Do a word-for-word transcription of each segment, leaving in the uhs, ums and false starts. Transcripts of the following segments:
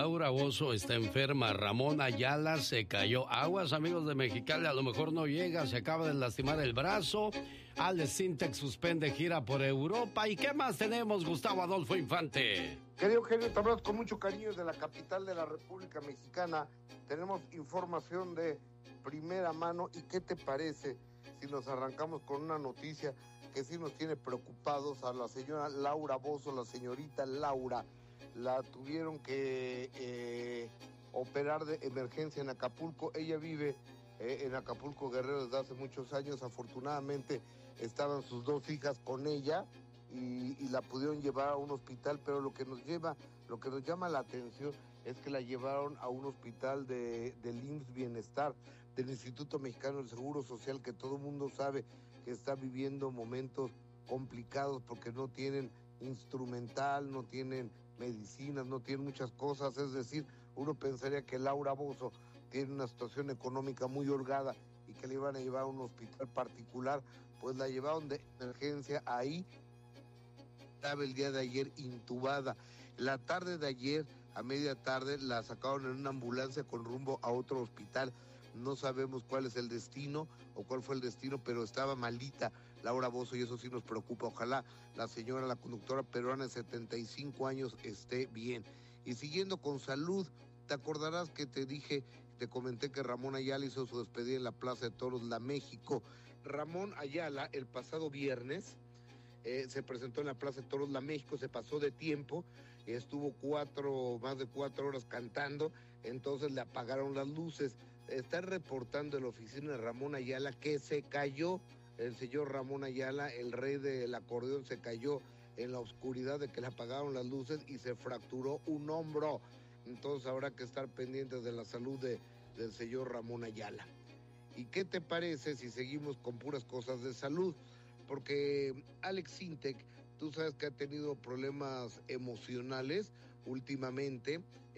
Laura Bozzo está enferma. Ramón Ayala se cayó. Aguas, amigos de Mexicali, a lo mejor no llega, se acaba de lastimar el brazo. Alex Sintek suspende gira por Europa. ¿Y qué más tenemos, Gustavo Adolfo Infante? Querido Genio, te hablamos con mucho cariño desde la capital de la República Mexicana. Tenemos información de primera mano. ¿Y qué te parece si nos arrancamos con una noticia que sí nos tiene preocupados? A la señora Laura Bozzo, la señorita Laura, la tuvieron que eh, operar de emergencia en Acapulco. Ella vive eh, en Acapulco, Guerrero, desde hace muchos años. Afortunadamente estaban sus dos hijas con ella y, y la pudieron llevar a un hospital, pero lo que nos lleva, lo que nos llama la atención es que la llevaron a un hospital de, del I M S S Bienestar, del Instituto Mexicano del Seguro Social, que todo el mundo sabe que está viviendo momentos complicados porque no tienen instrumental, no tienen medicinas, no tienen muchas cosas. Es decir, uno pensaría que Laura Bozzo tiene una situación económica muy holgada y que le iban a llevar a un hospital particular, pues la llevaron de emergencia ahí. Estaba el día de ayer intubada. La tarde de ayer, a media tarde, la sacaron en una ambulancia con rumbo a otro hospital. No sabemos cuál es el destino o cuál fue el destino, pero estaba malita Laura Bozzo y eso sí nos preocupa. Ojalá la señora, la conductora peruana de setenta y cinco años, esté bien. Y siguiendo con salud, te acordarás que te dije, te comenté que Ramón Ayala hizo su despedida en la Plaza de Toros La México. Ramón Ayala, el pasado viernes, eh, se presentó en la Plaza de Toros La México, se pasó de tiempo, estuvo cuatro, más de cuatro horas cantando, entonces le apagaron las luces. Está reportando en la oficina de Ramón Ayala que se cayó el señor Ramón Ayala, el rey del acordeón, se cayó en la oscuridad de que le apagaron las luces y se fracturó un hombro. Entonces habrá que estar pendientes de la salud de, del señor Ramón Ayala. ¿Y qué te parece si seguimos con puras cosas de salud? Porque Alex Sintek, tú sabes que ha tenido problemas emocionales últimamente,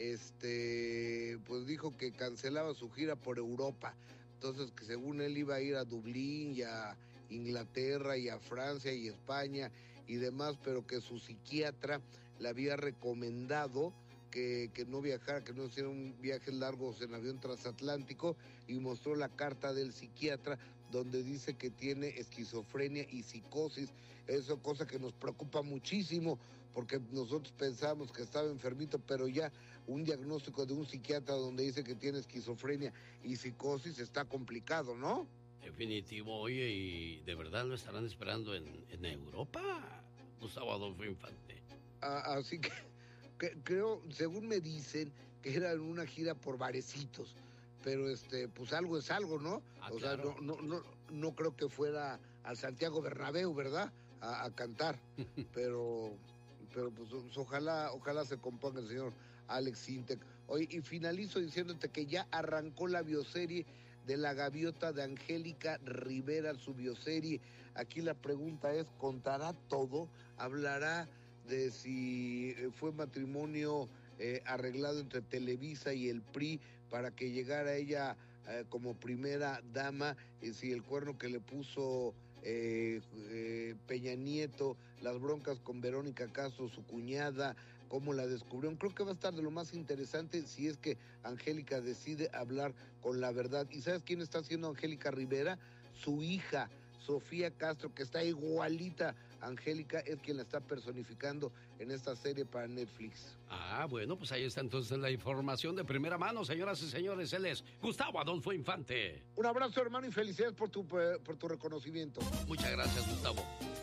este, pues dijo que cancelaba su gira por Europa. Entonces, que según él iba a ir a Dublín y a Inglaterra y a Francia y España y demás, pero que su psiquiatra le había recomendado que, que no viajara, que no hicieran viajes largos en avión transatlántico, y mostró la carta del psiquiatra donde dice que tiene esquizofrenia y psicosis. Eso, cosa que nos preocupa muchísimo, porque nosotros pensábamos que estaba enfermito, pero ya un diagnóstico de un psiquiatra donde dice que tiene esquizofrenia y psicosis está complicado, ¿no? Definitivo. Oye, ¿y de verdad lo estarán esperando en, en Europa, Gustavo Adolfo Infante? Ah, así que, que creo, según me dicen, que era una gira por barecitos, pero este, pues algo es algo, ¿no? Ah, o claro. sea, no, no, no, no creo que fuera al Santiago Bernabéu, ¿verdad? A, a cantar, pero, pero pues ojalá, ojalá se componga el señor Alex Sintek. Oye, y finalizo diciéndote que ya arrancó la bioserie de La Gaviota de Angélica Rivera, su bioserie. Aquí la pregunta es, ¿contará todo? ¿Hablará de si fue matrimonio eh, arreglado entre Televisa y el P R I para que llegara ella eh, como primera dama, y si el cuerno que le puso eh, eh, Peña Nieto, las broncas con Verónica Castro, su cuñada, cómo la descubrieron? Creo que va a estar de lo más interesante si es que Angélica decide hablar con la verdad. ¿Y sabes quién está haciendo Angélica Rivera? Su hija, Sofía Castro, que está igualita. Angélica es quien la está personificando en esta serie para Netflix. Ah, bueno, pues ahí está entonces la información de primera mano, señoras y señores. Él es Gustavo Adolfo Infante. Un abrazo, hermano, y felicidades por tu, por tu reconocimiento. Muchas gracias, Gustavo.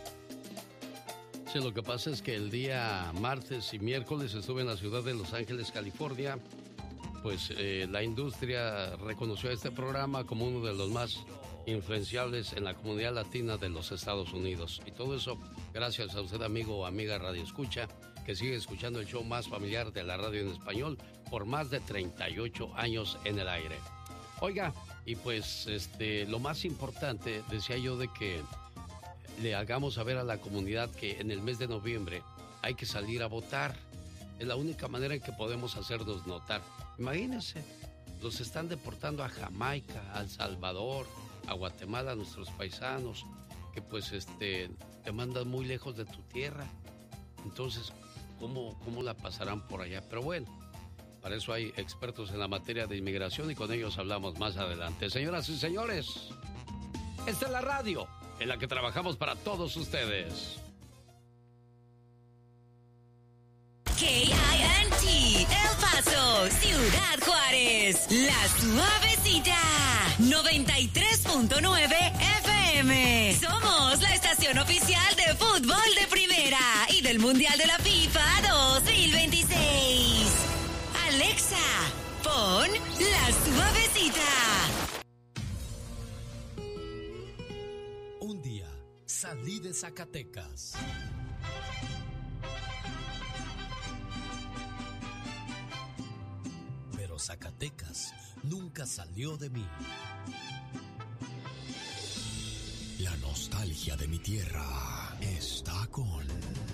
Sí, lo que pasa es que el día martes y miércoles estuve en la ciudad de Los Ángeles, California. Pues eh, la industria reconoció a este programa como uno de los más influenciables en la comunidad latina de los Estados Unidos. Y todo eso gracias a usted, amigo o amiga Radio Escucha, que sigue escuchando el show más familiar de la radio en español por más de treinta y ocho años en el aire. Oiga, y pues este, lo más importante, decía yo, de que le hagamos saber a la comunidad que en el mes de noviembre hay que salir a votar. Es la única manera en que podemos hacernos notar. Imagínense, los están deportando a Jamaica, a El Salvador, a Guatemala, a nuestros paisanos, que pues este te mandan muy lejos de tu tierra. Entonces, ¿cómo, cómo la pasarán por allá? Pero bueno, Para eso hay expertos en la materia de inmigración y con ellos hablamos más adelante. Señoras y señores, esta es la radio en la que trabajamos para todos ustedes. K I N T, El Paso, Ciudad Juárez, La Suavecita, noventa y tres punto nueve F M. Somos la estación oficial de fútbol de primera y del Mundial de la FIFA dos mil veintiséis. Alexa, pon La Suavecita. Un día salí de Zacatecas. Pero Zacatecas nunca salió de mí. La nostalgia de mi tierra está con